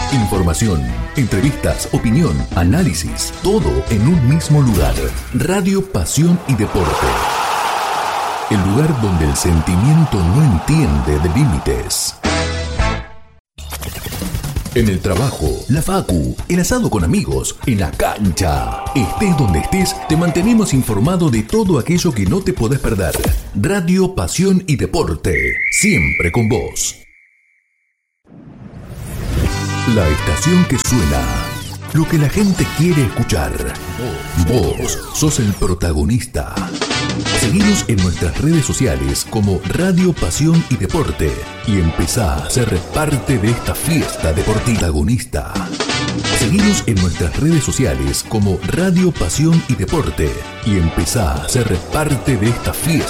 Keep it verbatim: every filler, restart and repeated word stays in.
Información, entrevistas, opinión, análisis, todo en un mismo lugar. Radio Pasión y Deporte. El lugar donde el sentimiento no entiende de límites. En el trabajo, la facu, el asado con amigos, en la cancha. Estés donde estés, te mantenemos informado de todo aquello que no te podés perder. Radio Pasión y Deporte, siempre con vos. La estación que suena, lo que la gente quiere escuchar. Vos sos el protagonista. Seguinos en nuestras redes sociales como Radio Pasión y Deporte y empezá a ser parte de esta fiesta deportiva. Protagonista. Seguinos en nuestras redes sociales como Radio Pasión y Deporte y empezá a ser parte de esta fiesta.